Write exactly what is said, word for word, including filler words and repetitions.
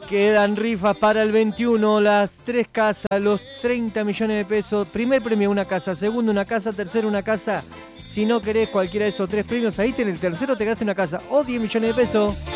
Quedan rifas para el veintiuno, las tres casas, los treinta millones de pesos. Primer premio una casa, segundo una casa, tercero una casa. Si no querés cualquiera de esos tres premios, ahí tenés el tercero, te ganaste una casa o diez millones de pesos.